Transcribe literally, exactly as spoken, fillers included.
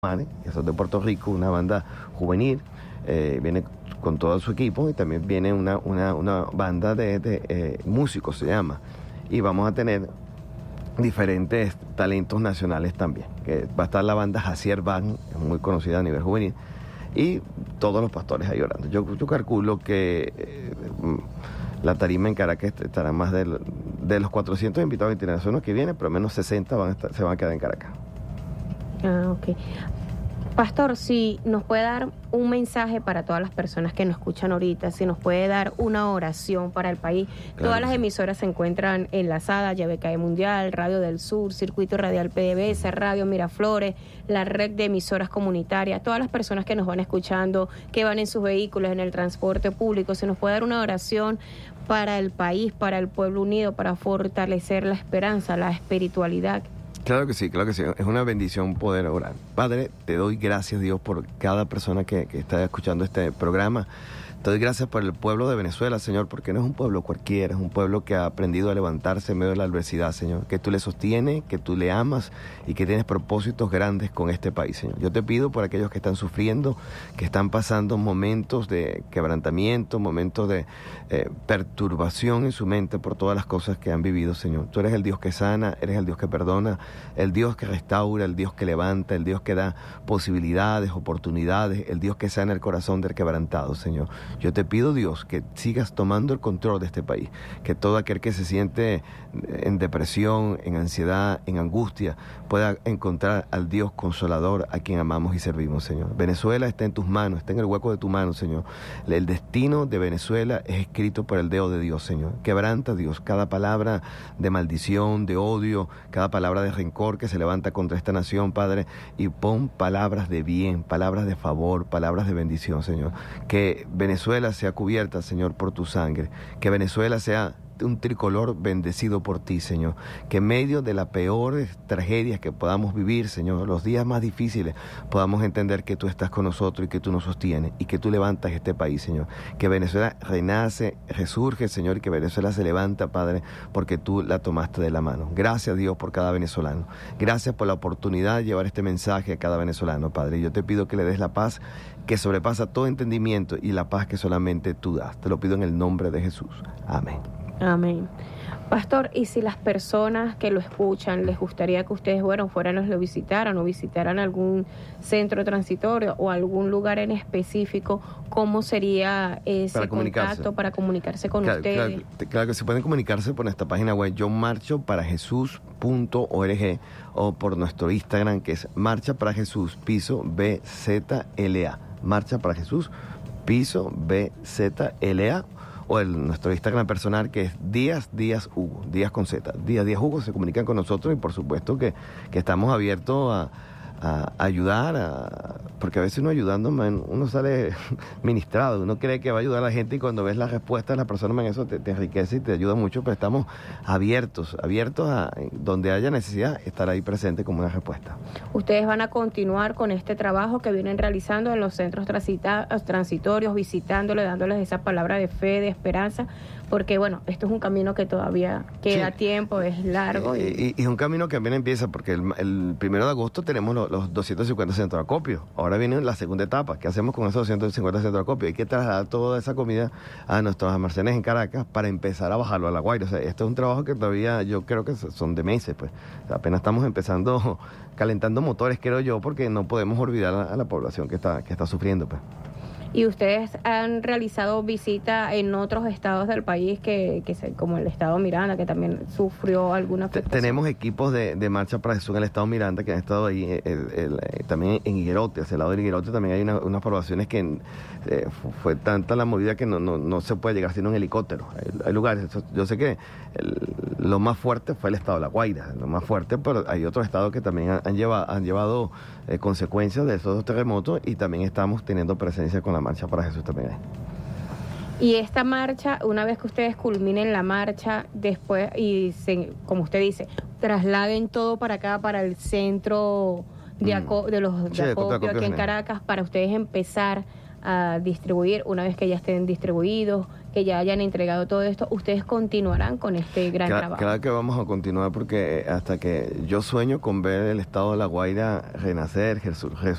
que son de Puerto Rico, una banda juvenil, eh, viene con todo su equipo y también viene una, una, una banda de, de eh, músicos, se llama, y vamos a tener diferentes talentos nacionales también, que va a estar la banda Jacier Band, muy conocida a nivel juvenil, y todos los pastores ahí orando. Yo, yo calculo que eh, la tarima en Caracas estará más de, de los cuatrocientos invitados internacionales que vienen, pero al menos sesenta van a estar, se van a quedar en Caracas. Ah, ok. Pastor, si nos puede dar un mensaje para todas las personas que nos escuchan ahorita, si nos puede dar una oración para el país. Claro, todas las sí. emisoras se encuentran enlazadas, Y B K E Mundial, Radio del Sur, Circuito Radial P D V S, Radio Miraflores, la red de emisoras comunitarias, todas las personas que nos van escuchando, que van en sus vehículos, en el transporte público, si nos puede dar una oración para el país, para el pueblo unido, para fortalecer la esperanza, la espiritualidad. Claro que sí, claro que sí. Es una bendición poder orar. Padre, te doy gracias, Dios, por cada persona que, que está escuchando este programa. Te doy gracias por el pueblo de Venezuela, Señor, porque no es un pueblo cualquiera, es un pueblo que ha aprendido a levantarse en medio de la adversidad, Señor. Que tú le sostienes, que tú le amas y que tienes propósitos grandes con este país, Señor. Yo te pido por aquellos que están sufriendo, que están pasando momentos de quebrantamiento, momentos de eh, perturbación en su mente por todas las cosas que han vivido, Señor. Tú eres el Dios que sana, eres el Dios que perdona, el Dios que restaura, el Dios que levanta, el Dios que da posibilidades, oportunidades, el Dios que sana el corazón del quebrantado, Señor. Yo te pido, Dios, que sigas tomando el control de este país, que todo aquel que se siente en depresión, en ansiedad, en angustia, pueda encontrar al Dios consolador a quien amamos y servimos, Señor. Venezuela está en tus manos, está en el hueco de tu mano, Señor. El destino de Venezuela es escrito por el dedo de Dios, Señor. Quebranta, Dios, cada palabra de maldición, de odio, cada palabra de rencor que se levanta contra esta nación, Padre, y pon palabras de bien, palabras de favor, palabras de bendición, Señor. Que Venezuela Venezuela sea cubierta, Señor, por tu sangre. Que Venezuela sea un tricolor bendecido por ti, Señor. Que en medio de las peores tragedias que podamos vivir, Señor, los días más difíciles, podamos entender que tú estás con nosotros y que tú nos sostienes y que tú levantas este país, Señor. Que Venezuela renace, resurge, Señor, y que Venezuela se levanta, Padre, porque tú la tomaste de la mano. Gracias, Dios, por cada venezolano. Gracias por la oportunidad de llevar este mensaje a cada venezolano, Padre. Yo te pido que le des la paz que sobrepasa todo entendimiento y la paz que solamente tú das. Te lo pido en el nombre de Jesús. Amén. Amén. Pastor, y si las personas que lo escuchan les gustaría que ustedes, bueno, fueran, los lo visitaran o visitaran algún centro transitorio o algún lugar en específico, ¿cómo sería ese para contacto para comunicarse con claro, ustedes? Claro, claro que se pueden comunicarse por nuestra página web yo marcho para jesús punto org o por nuestro Instagram, que es Marcha para Jesús, piso B Z L A. Marcha para Jesús, piso B Z L A. O el, nuestro Instagram personal, que es Díaz Díaz Hugo, Díaz con Z, Díaz Díaz Hugo. Se comunican con nosotros y por supuesto que, que estamos abiertos a, a ayudar, a, porque a veces uno ayudando, man, uno sale ministrado, uno cree que va a ayudar a la gente y cuando ves la respuesta de las personas, man, eso te, te enriquece y te ayuda mucho, pero estamos abiertos, abiertos a donde haya necesidad, estar ahí presente como una respuesta. Ustedes van a continuar con este trabajo que vienen realizando en los centros transita, transitorios, visitándole, dándoles esa palabra de fe, de esperanza, porque bueno, esto es un camino que todavía queda sí. tiempo, es largo. Y... Y, y es un camino que también empieza, porque el, el primero de agosto tenemos los, los doscientos cincuenta centros de acopio. Ahora viene la segunda etapa. ¿Qué hacemos con esos doscientos cincuenta centros de acopio? Hay que trasladar toda esa comida a nuestros almacenes en Caracas para empezar a bajarlo a La Guaira. O sea, esto es un trabajo que todavía yo creo que son de meses, pues. O sea, apenas estamos empezando, calentando motores, creo yo, porque no podemos olvidar a, a la población que está, que está sufriendo, pues. ¿Y ustedes han realizado visitas en otros estados del país, que, que se, como el estado Miranda, que también sufrió alguna afectación? Tenemos equipos de, de Marcha para Jesús en el estado Miranda que han estado ahí, el, el, el, también en Higuerote, hacia el lado de Higuerote también hay una, unas poblaciones que eh, fue tanta la movida que no, no, no se puede llegar sino en helicóptero. Hay, hay lugares, yo sé que el, lo más fuerte fue el estado de La Guaira, lo más fuerte, pero hay otros estados que también han, han llevado, han llevado eh, consecuencias de esos terremotos y también estamos teniendo presencia con la Marcha para Jesús también. Y esta marcha, una vez que ustedes culminen la marcha, después, y se, como usted dice, trasladen todo para acá, para el centro de, aco- de los de sí, acopio, acopio aquí en Caracas, para ustedes empezar a distribuir, una vez que ya estén distribuidos, que ya hayan entregado todo esto, ustedes continuarán con este gran claro, trabajo. Claro que vamos a continuar, porque hasta que yo sueño con ver el estado de La Guaira renacer,